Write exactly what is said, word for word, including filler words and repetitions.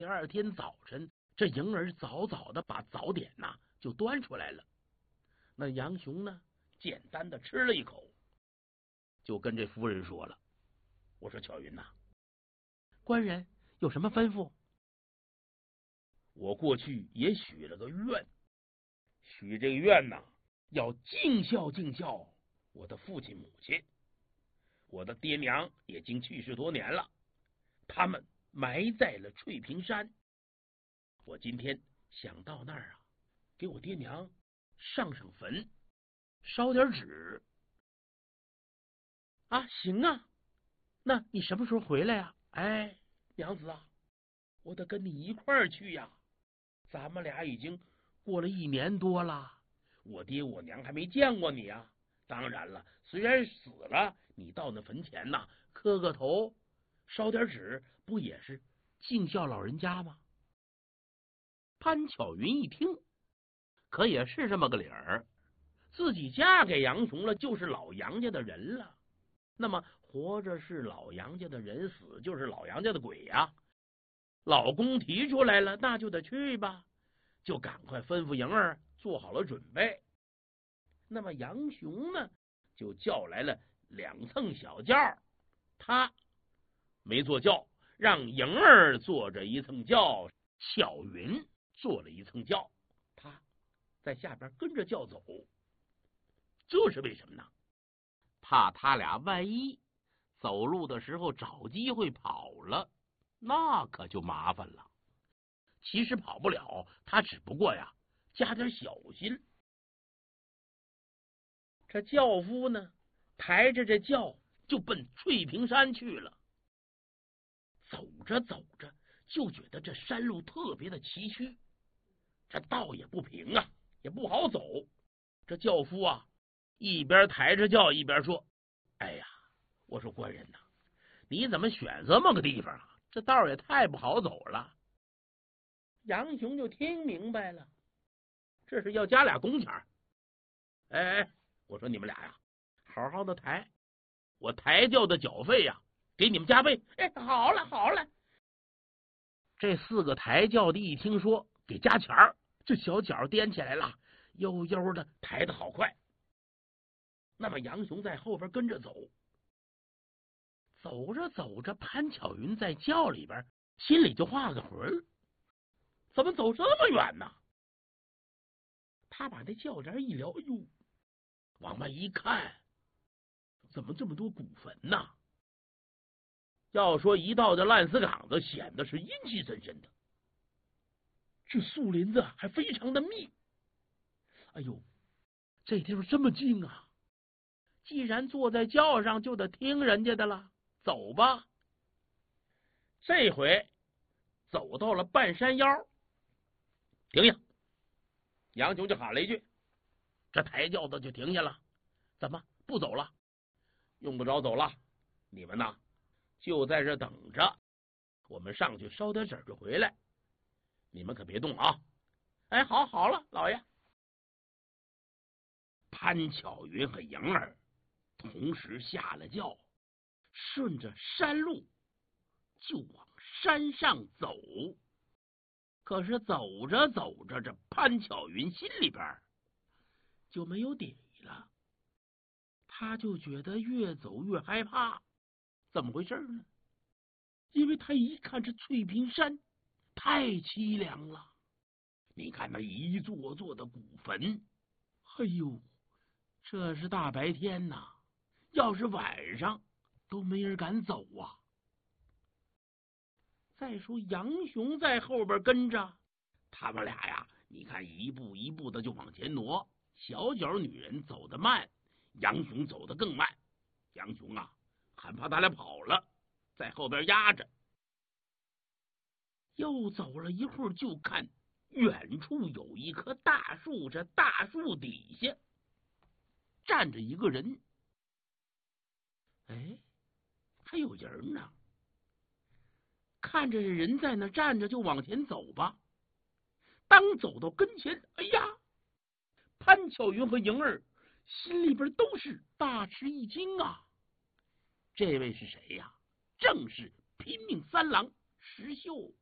第二天早晨，这迎儿早早的把早点呐就端出来了。那杨雄呢，简单的吃了一口，就跟这夫人说了：“我说巧云呐，官人有什么吩咐？我过去也许了个愿，许这个愿呐，要尽孝尽孝我的父亲母亲。我的爹娘已经去世多年了，他们埋在了翠屏山。我今天想到那儿啊，给我爹娘上上坟，烧点纸。啊，行啊，那你什么时候回来呀？哎，娘子啊，我得跟你一块儿去呀。咱们俩已经过了一年多了，我爹我娘还没见过你啊。当然了，虽然死了，你到那坟前呐，磕个头，烧点纸，不也是尽孝老人家吗？潘巧云一听，可也是这么个理儿，自己嫁给杨雄了，就是老杨家的人了。那么活着是老杨家的人，死就是老杨家的鬼呀、啊。老公提出来了，那就得去吧，就赶快吩咐莹儿做好了准备。那么杨雄呢，就叫来了两蹭小轿，他没坐轿，让莹儿坐着一蹭轿，巧云坐了一蹭轿，他在下边跟着轿走。这是为什么呢？怕他俩万一走路的时候找机会跑了，那可就麻烦了。其实跑不了，他只不过呀加点小心。这轿夫呢，抬着这轿就奔翠屏山去了。走着走着，就觉得这山路特别的崎岖，这道也不平啊，也不好走。这轿夫啊，一边抬着轿一边说：“哎呀，我说官人呐，你怎么选这么个地方啊？这道也太不好走了。”杨雄就听明白了，这是要加俩工钱。哎哎，我说你们俩呀，好好的抬，我抬轿的缴费呀，给你们加倍。哎，好了好了。这四个抬轿的一听说给加钱儿，这小脚颠起来了，悠悠的抬得好快。那么杨雄在后边跟着走，走着走着，潘巧云在轿里边心里就画个魂，怎么走这么远呢？他把那轿帘一撩，哎呦，往外一看，怎么这么多古坟呢？要说一到这烂死岗子，显得是阴气森森的。这树林子还非常的密。哎呦，这地方这么静啊！既然坐在轿上，就得听人家的了。走吧。这回走到了半山腰，停下！杨雄就喊了一句，这抬轿子就停下了。怎么不走了？用不着走了，你们呐就在这等着，我们上去烧点纸就回来，你们可别动啊！哎，好好了，老爷。潘巧云和莹儿同时下了轿，顺着山路就往山上走。可是走着走着，这潘巧云心里边就没有底了，他就觉得越走越害怕。怎么回事呢？因为他一看这翠屏山太凄凉了，你看那一座座的古坟，哎呦，这是大白天呐，要是晚上都没人敢走啊。再说杨雄在后边跟着，他们俩呀，你看一步一步的就往前挪，小脚女人走得慢，杨雄走得更慢。杨雄啊，害怕他俩跑了，在后边压着。又走了一会儿，就看远处有一棵大树，这大树底下站着一个人。哎，还有人呢。看着人在那站着，就往前走吧。当走到跟前，哎呀，潘巧云和莹儿心里边都是大吃一惊啊！这位是谁呀？正是拼命三郎石秀。